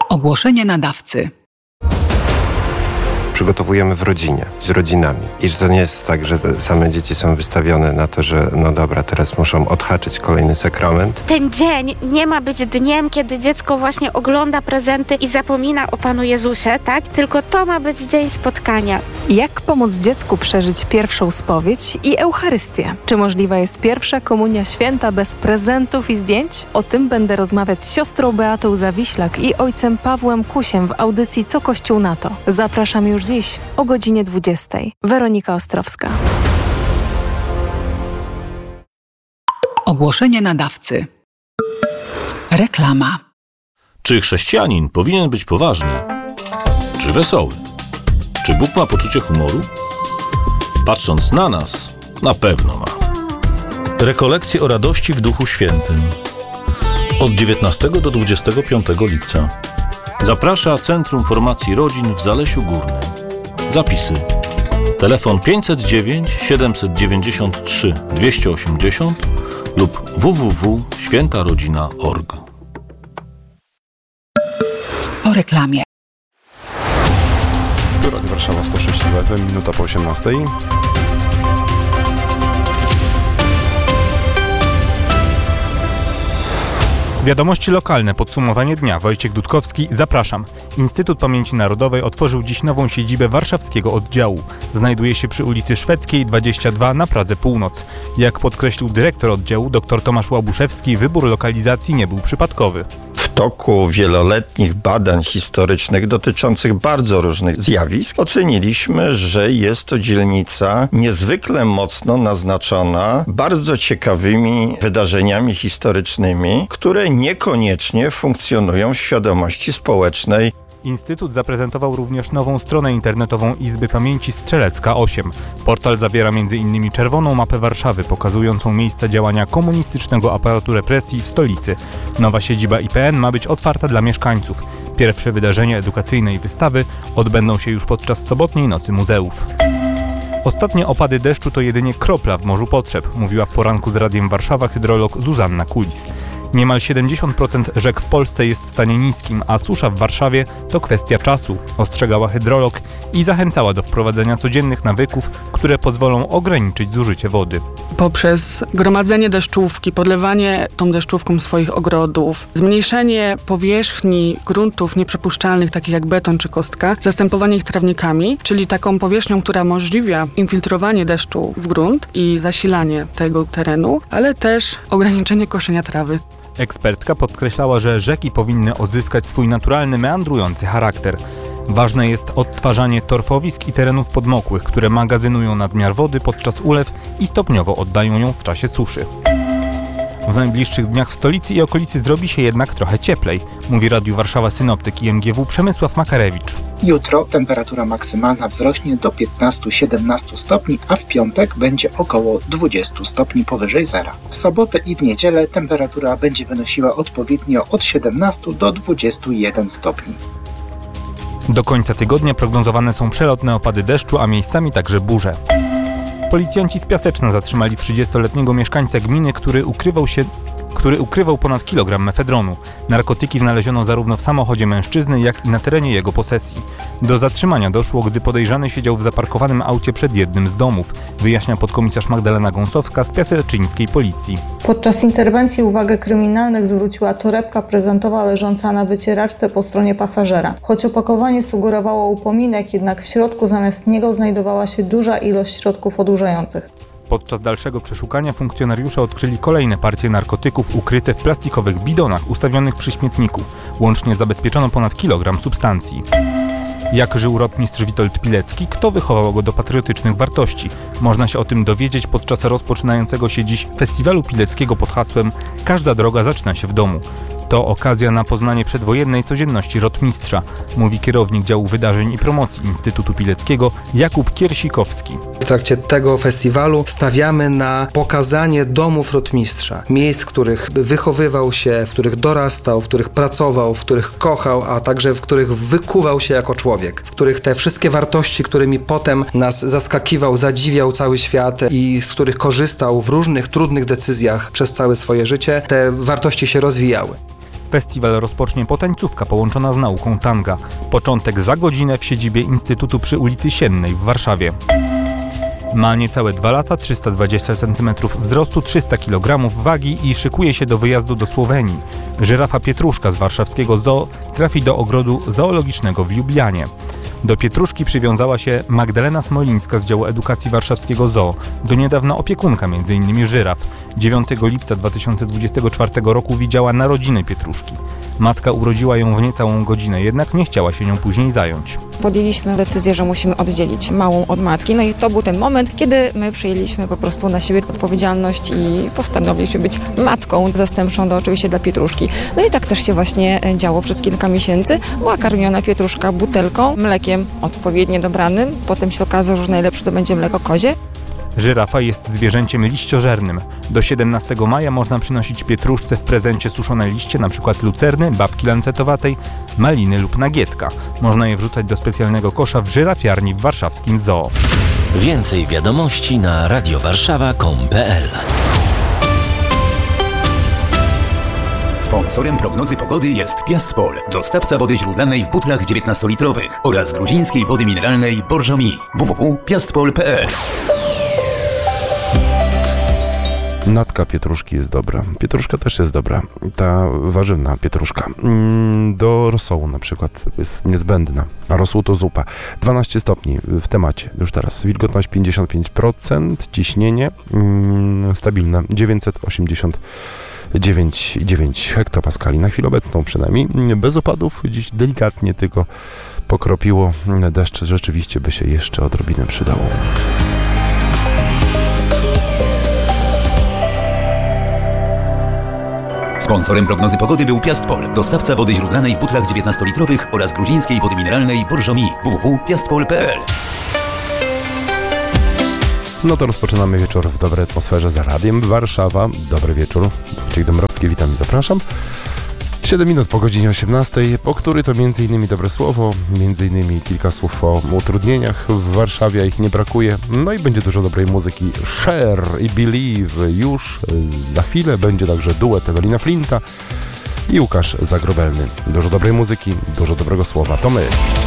Ogłoszenie nadawcy. Przygotowujemy w rodzinie, z rodzinami. I że to nie jest tak, że te same dzieci są wystawione na to, że no dobra, teraz muszą odhaczyć kolejny sakrament. Ten dzień nie ma być dniem, kiedy dziecko właśnie ogląda prezenty i zapomina o Panu Jezusie, tak? Tylko to ma być dzień spotkania. Jak pomóc dziecku przeżyć pierwszą spowiedź i Eucharystię? Czy możliwa jest pierwsza komunia święta bez prezentów i zdjęć? O tym będę rozmawiać z siostrą Beatą Zawiślak i ojcem Pawłem Kusiem w audycji Co Kościół na to. Zapraszam już dziś o godzinie 20. Weronika Ostrowska. Ogłoszenie nadawcy. Reklama. Czy chrześcijanin powinien być poważny? Czy wesoły? Czy Bóg ma poczucie humoru? Patrząc na nas, na pewno ma. Rekolekcje o radości w Duchu Świętym. Od 19 do 25 lipca. Zaprasza Centrum Formacji Rodzin w Zalesiu Górnym. Zapisy. Telefon 509 793 280 lub www.świętarodzina.org. Po reklamie. Radio Warszawa 106 FM, minuta po 18. Wiadomości lokalne, podsumowanie dnia. Wojciech Dudkowski, zapraszam. Instytut Pamięci Narodowej otworzył dziś nową siedzibę warszawskiego oddziału. Znajduje się przy ulicy Szwedzkiej 22 na Pradze Północ. Jak podkreślił dyrektor oddziału dr Tomasz Łabuszewski, wybór lokalizacji nie był przypadkowy. W toku wieloletnich badań historycznych dotyczących bardzo różnych zjawisk oceniliśmy, że jest to dzielnica niezwykle mocno naznaczona bardzo ciekawymi wydarzeniami historycznymi, które niekoniecznie funkcjonują w świadomości społecznej. Instytut zaprezentował również nową stronę internetową Izby Pamięci Strzelecka 8. Portal zawiera m.in. czerwoną mapę Warszawy pokazującą miejsca działania komunistycznego aparatu represji w stolicy. Nowa siedziba IPN ma być otwarta dla mieszkańców. Pierwsze wydarzenia edukacyjne i wystawy odbędą się już podczas sobotniej nocy muzeów. Ostatnie opady deszczu to jedynie kropla w morzu potrzeb, mówiła w poranku z Radiem Warszawa hydrolog Zuzanna Kulis. Niemal 70% rzek w Polsce jest w stanie niskim, a susza w Warszawie to kwestia czasu, ostrzegała hydrolog i zachęcała do wprowadzenia codziennych nawyków, które pozwolą ograniczyć zużycie wody. Poprzez gromadzenie deszczówki, podlewanie tą deszczówką swoich ogrodów, zmniejszenie powierzchni gruntów nieprzepuszczalnych, takich jak beton czy kostka, zastępowanie ich trawnikami, czyli taką powierzchnią, która umożliwia infiltrowanie deszczu w grunt i zasilanie tego terenu, ale też ograniczenie koszenia trawy. Ekspertka podkreślała, że rzeki powinny odzyskać swój naturalny, meandrujący charakter. Ważne jest odtwarzanie torfowisk i terenów podmokłych, które magazynują nadmiar wody podczas ulew i stopniowo oddają ją w czasie suszy. W najbliższych dniach w stolicy i okolicy zrobi się jednak trochę cieplej, mówi Radiu Warszawa synoptyk IMGW Przemysław Makarewicz. Jutro temperatura maksymalna wzrośnie do 15-17 stopni, a w piątek będzie około 20 stopni powyżej zera. W sobotę i w niedzielę temperatura będzie wynosiła odpowiednio od 17 do 21 stopni. Do końca tygodnia prognozowane są przelotne opady deszczu, a miejscami także burze. Policjanci z Piaseczna zatrzymali 30-letniego mieszkańca gminy, który ukrywał ponad kilogram mefedronu. Narkotyki znaleziono zarówno w samochodzie mężczyzny, jak i na terenie jego posesji. Do zatrzymania doszło, gdy podejrzany siedział w zaparkowanym aucie przed jednym z domów, wyjaśnia podkomisarz Magdalena Gąsowska z piaseczyńskiej policji. Podczas interwencji uwagę kryminalnych zwróciła torebka prezentowa leżąca na wycieraczce po stronie pasażera. Choć opakowanie sugerowało upominek, jednak w środku zamiast niego znajdowała się duża ilość środków odurzających. Podczas dalszego przeszukania funkcjonariusze odkryli kolejne partie narkotyków ukryte w plastikowych bidonach ustawionych przy śmietniku. Łącznie zabezpieczono ponad kilogram substancji. Jak żył rotmistrz Witold Pilecki? Kto wychował go do patriotycznych wartości? Można się o tym dowiedzieć podczas rozpoczynającego się dziś Festiwalu Pileckiego pod hasłem „Każda droga zaczyna się w domu”. To okazja na poznanie przedwojennej codzienności rotmistrza, mówi kierownik działu wydarzeń i promocji Instytutu Pileckiego Jakub Kiersikowski. W trakcie tego festiwalu stawiamy na pokazanie domów rotmistrza, miejsc, w których wychowywał się, w których dorastał, w których pracował, w których kochał, a także w których wykuwał się jako człowiek, w których te wszystkie wartości, którymi potem nas zaskakiwał, zadziwiał cały świat i z których korzystał w różnych trudnych decyzjach przez całe swoje życie, te wartości się rozwijały. Festiwal rozpocznie potańcówka połączona z nauką tanga. Początek za godzinę w siedzibie Instytutu przy ulicy Siennej w Warszawie. Ma niecałe 2 lata, 320 cm wzrostu, 300 kg wagi i szykuje się do wyjazdu do Słowenii. Żyrafa Pietruszka z warszawskiego zoo trafi do ogrodu zoologicznego w Lublianie. Do Pietruszki przywiązała się Magdalena Smolińska z działu edukacji warszawskiego zoo, do niedawna opiekunka m.in. żyraf. 9 lipca 2024 roku widziała narodziny Pietruszki. Matka urodziła ją w niecałą godzinę, jednak nie chciała się nią później zająć. Podjęliśmy decyzję, że musimy oddzielić małą od matki. No i to był ten moment, kiedy my przyjęliśmy po prostu na siebie odpowiedzialność i postanowiliśmy być matką zastępczą oczywiście dla Pietruszki. No i tak też się właśnie działo przez kilka miesięcy. Była karmiona Pietruszka butelką, mlekiem odpowiednio dobranym. Potem się okazało, że najlepsze to będzie mleko kozie. Żyrafa jest zwierzęciem liściożernym. Do 17 maja można przynosić Pietruszce w prezencie suszone liście, np. lucerny, babki lancetowatej, maliny lub nagietka. Można je wrzucać do specjalnego kosza w żyrafiarni w warszawskim zoo. Więcej wiadomości na radiowarszawa.com.pl. Sponsorem prognozy pogody jest Piastpol, dostawca wody źródlanej w butlach 19-litrowych oraz gruzińskiej wody mineralnej Borżomi. www.piastpol.pl. Natka pietruszki jest dobra. Pietruszka też jest dobra. Ta warzywna pietruszka. Do rosołu na przykład jest niezbędna. A rosół to zupa. 12 stopni w temacie już teraz. Wilgotność 55%, ciśnienie stabilne 989 hektopaskali. Na chwilę obecną przynajmniej. Bez opadów, dziś delikatnie tylko pokropiło. Deszcz rzeczywiście by się jeszcze odrobinę przydało. Sponsorem prognozy pogody był Piastpol, dostawca wody źródlanej w butlach 19-litrowych oraz gruzińskiej wody mineralnej Borżomi. www.piastpol.pl. No to rozpoczynamy wieczór w dobrej atmosferze za Radiem Warszawa. Dobry wieczór. Wojciech Dąbrowski, witam i zapraszam. 7 minut po godzinie 18, po której to m.in. dobre słowo, m.in. kilka słów o utrudnieniach w Warszawie, ich nie brakuje. No i będzie dużo dobrej muzyki. Share i Believe już za chwilę. Będzie także duet Ewelina Flinta i Łukasz Zagrobelny. Dużo dobrej muzyki, dużo dobrego słowa. To my.